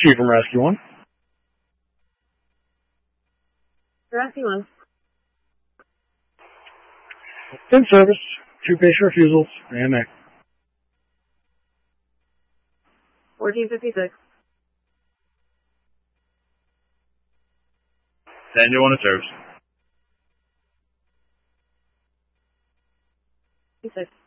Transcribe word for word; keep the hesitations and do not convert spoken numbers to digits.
Chief from Rescue One. Rescue One. In service. Two patient refusals. And next. fourteen fifty-six. Daniel One in service. fifty-six.